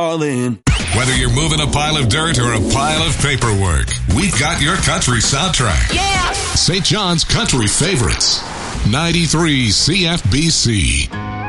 All in. Whether you're moving a pile of dirt or a pile of paperwork, we've got your country soundtrack. Yeah! St. John's Country Favorites. 93 CFBC.